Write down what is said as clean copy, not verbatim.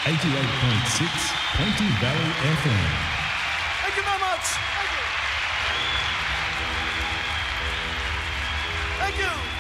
88.6 Plenty Valley FM. Thank you very much. Thank you.